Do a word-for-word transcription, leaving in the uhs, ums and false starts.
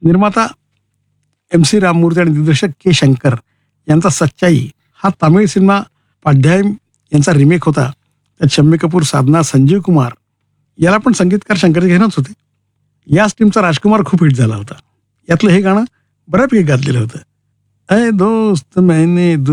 निर्माता M C Ramamurthy आणि दिग्दर्शक के शंकर यांचा सच्चाई हा तामिळ सिनेमा पाड्यायम यांचा रिमेक होता. त्यात शम्मी कपूर, साधना, संजीव कुमार याला पण संगीतकार शंकर घेणंच होते. याच टीमचा राजकुमार खूप हिट झाला होता. यातलं हे गाणं बऱ्यापैकी गाजलेलं होतं. ऐ दोस्त मैंने